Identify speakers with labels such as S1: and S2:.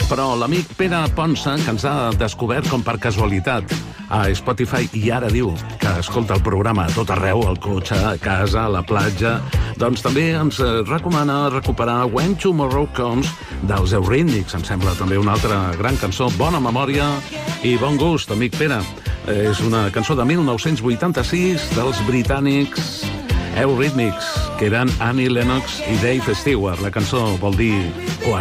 S1: Però l'amic Pere Ponsa, que ens ha descobert com per casualitat a Spotify, i ara diu que escolta el programa a tot arreu, al cotxe, a casa, a la platja, doncs també ens recomana recuperar When Tomorrow Comes dels Eurythmics. Em sembla també una altra gran cançó. Bona memòria i bon gust, amic Pere. És una cançó de 1986 dels britànics Eurythmics, que eren Annie Lennox i Dave Stewart. La cançó vol dir